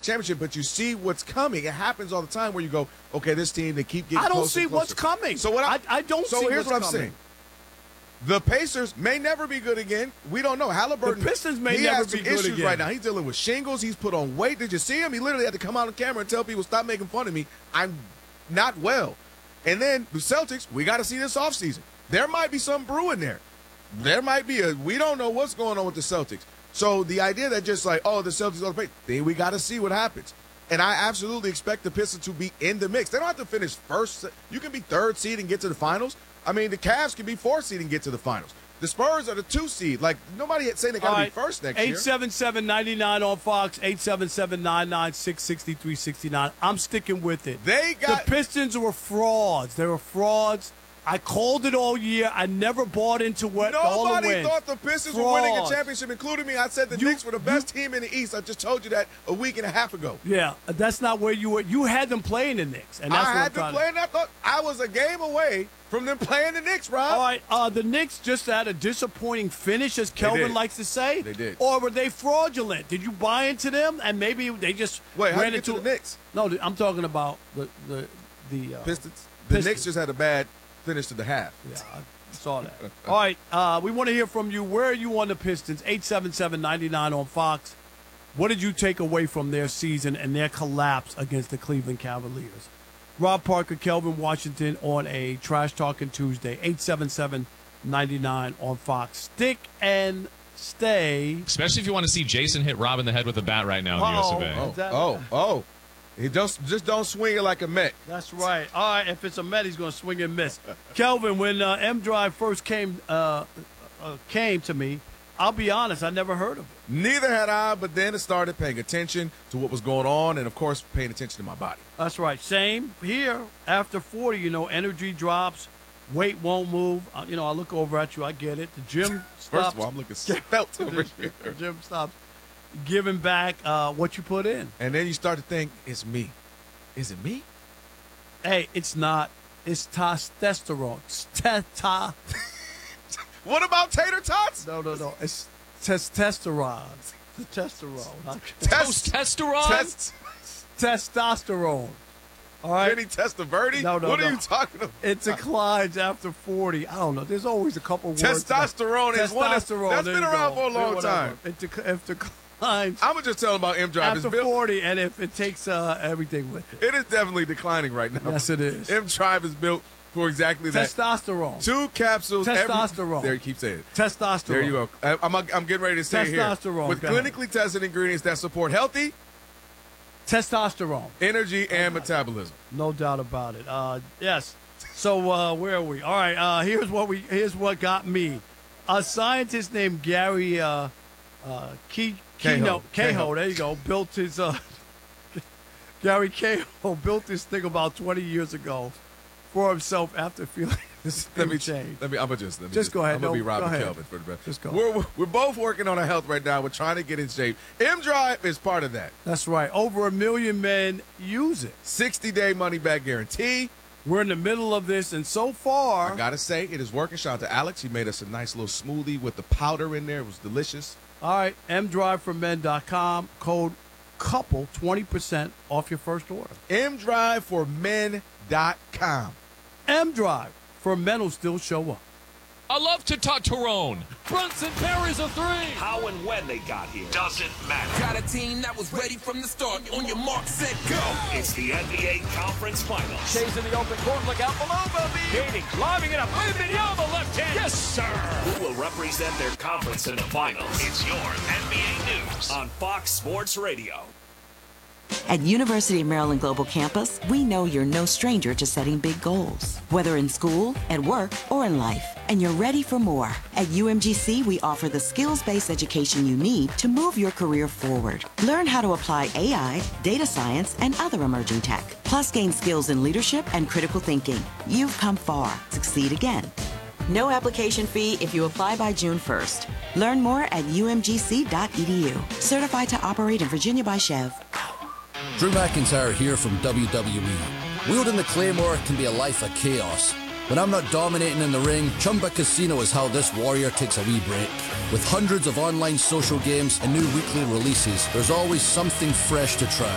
championship, but you see what's coming. It happens all the time where you go, okay, this team, they keep getting closer. I don't see and closer. what's coming. So I don't see what's coming. So here's what I'm saying. The Pacers may never be good again. We don't know. Halliburton, the Pistons may never be good again. He has some issues right now. He's dealing with shingles. He's put on weight. Did you see him? He literally had to come out on camera and tell people, stop making fun of me. I'm not well. And then the Celtics, we got to see this offseason. There might be some brewing there. There might be we don't know what's going on with the Celtics. So the idea that just like, oh, the Celtics are great, then we got to see what happens. And I absolutely expect the Pistons to be in the mix. They don't have to finish first. You can be third seed and get to the finals. I mean, the Cavs can be fourth seed and get to the finals. The Spurs are the 2 seed. Like, nobody saying they got to be first next year. 877-99 on Fox, 877-99-663-69. I'm sticking with it. The Pistons were frauds. They were frauds. I called it all year. I never bought into what all the wins. Nobody thought the Pistons were winning a championship, including me. I said the Knicks were the best team in the East. I just told you that a week and a half ago. Yeah, that's not where you were. You had them playing the Knicks. And that's I had them playing. I thought I was a game away from them playing the Knicks, Rob. All right, the Knicks just had a disappointing finish, as Kelvin likes to say. They did. Or were they fraudulent? Did you buy into them? And maybe they just how ran did you get to the Knicks? No, I'm talking about the Pistons. The Knicks just had a bad finish to the half. Yeah, I saw that. All right, we want to hear from you. Where are you on the Pistons? 877-99 on Fox. What did you take away from their season and their collapse against the Cleveland Cavaliers? Rob Parker, Kelvin Washington on a Trash Talking Tuesday. 877-99 on Fox. Stick and stay. Especially if you want to see Jason hit Rob in the head with a bat right now in the US of A. He just don't swing it like a Met. That's right. All right, if it's a Met, he's going to swing and miss. Kelvin, when M Drive first came to me, I'll be honest, I never heard of it. Neither had I, but then I started paying attention to what was going on and, of course, paying attention to my body. That's right. Same here. After 40, energy drops, weight won't move. I look over at you. I get it. The gym stops. First of all, I'm looking spelt over here. The gym stops giving back what you put in. And then you start to think, it's me. Is it me? Hey, it's not. It's testosterone. What about tater tots? No. It's testosterone. The testosterone. Testosterone. All right. Any Testaverde? No. What are you talking about? It declines after 40. I don't know. There's always a couple words. Testosterone is one that's been around for a long time. It declines. I'm going to just tell them about M Drive. After 40, and if it takes everything with it. It is definitely declining right now. Yes, it is. M Drive is built for exactly that. Testosterone. 2 capsules. Testosterone. There, you keep saying it. Testosterone. There you go. I'm getting ready to say it here. Testosterone. With clinically tested ingredients that support healthy testosterone, energy, and metabolism. No doubt about it. Yes. So where are we? All right. Here's what got me. A scientist named Gary Cahill. There you go. Built his Gary Cahill built this thing about 20 years ago for himself after feeling this thing changed. Let me just go ahead. I'm gonna be Robert Kelvin for the best. Just go. We're both working on our health right now. We're trying to get in shape. M Drive is part of that. That's right. Over 1 million men use it. 60-day money back guarantee. We're in the middle of this, and so far, I gotta say it is working. Shout out to Alex. He made us a nice little smoothie with the powder in there. It was delicious. All right, mdriveformen.com, code COUPLE, 20% off your first order. mdriveformen.com. M-Drive, for men who still show up. I love to talk Tyrone. Brunson parries a 3. How and when they got here doesn't matter. Got a team that was ready from the start. On your mark, set, go. It's the NBA Conference Finals. Shays in the open court. Look out below, Bobby. Gaining, lobbing it up. Wembanyama, left hand. Yes, sir. Who will represent their conference in the finals? It's your NBA News on Fox Sports Radio. At University of Maryland Global Campus, we know you're no stranger to setting big goals, whether in school, at work, or in life, and you're ready for more. At UMGC, we offer the skills-based education you need to move your career forward. Learn how to apply AI, data science, and other emerging tech, plus gain skills in leadership and critical thinking. You've come far. Succeed again. No application fee if you apply by June 1st. Learn more at umgc.edu. Certified to operate in Virginia by Chev. Drew McIntyre here from WWE. Wielding the Claymore can be a life of chaos. When I'm not dominating in the ring, Chumba Casino is how this warrior takes a wee break. With hundreds of online social games and new weekly releases, there's always something fresh to try.